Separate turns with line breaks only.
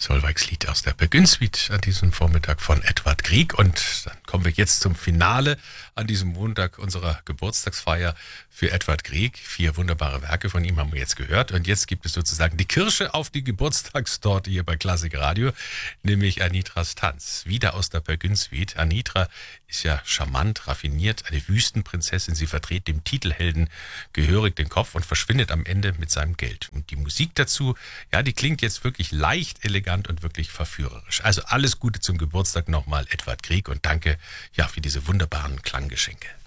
Solveigs Lied aus der Begünssuite an diesem Vormittag von Edvard Grieg. Und dann kommen wir jetzt zum Finale an diesem Montag unserer Geburtstagsfeier für Edvard Grieg. 4 wunderbare Werke von ihm haben wir jetzt gehört. Und jetzt gibt es sozusagen die Kirsche auf die Geburtstagstorte hier bei Klassik Radio, nämlich Anitras Tanz, wieder aus der Begünssuite. Anitra ist ja charmant, raffiniert, eine Wüstenprinzessin. Sie verdreht dem Titelhelden gehörig den Kopf und verschwindet am Ende mit seinem Geld. Und die Musik dazu, ja, die klingt jetzt wirklich leicht, elegant und wirklich verführerisch. Also alles Gute zum Geburtstag nochmal, Edvard Grieg, und danke ja für diese wunderbaren Klanggeschenke.